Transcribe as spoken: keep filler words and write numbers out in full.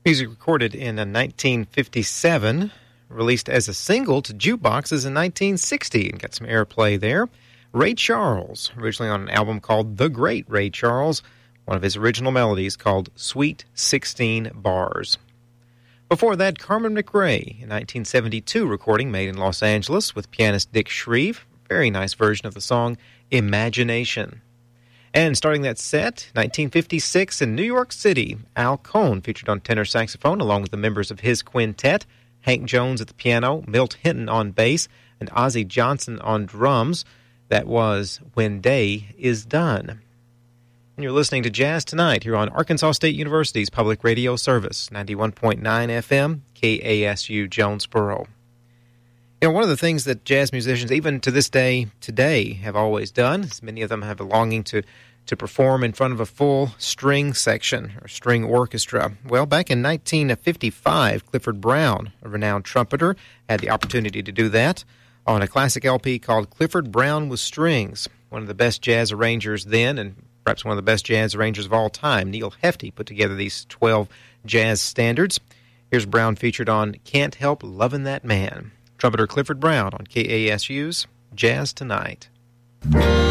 Music recorded in uh, nineteen fifty-seven, released as a single to jukeboxes in nineteen sixty, and got some airplay there. Ray Charles, originally on an album called The Great Ray Charles, one of his original melodies called Sweet sixteen Bars. Before that, Carmen McRae, a nineteen seventy-two recording made in Los Angeles with pianist Dick Shreve. Very nice version of the song Imagination. And starting that set, nineteen fifty-six in New York City, Al Cohn featured on tenor saxophone along with the members of his quintet, Hank Jones at the piano, Milt Hinton on bass, and Ozzie Johnson on drums. That was When Day Is Done. And you're listening to Jazz Tonight here on Arkansas State University's public radio service, ninety-one point nine F M, K A S U Jonesboro. You know, one of the things that jazz musicians, even to this day, today, have always done, is many of them have a longing to, to perform in front of a full string section or string orchestra. Well, back in nineteen fifty-five, Clifford Brown, a renowned trumpeter, had the opportunity to do that on a classic L P called Clifford Brown with Strings. One of the best jazz arrangers then, and perhaps one of the best jazz arrangers of all time, Neil Hefti, put together these twelve jazz standards. Here's Brown featured on Can't Help Lovin' That Man. Trumpeter Clifford Brown on K A S U's Jazz Tonight.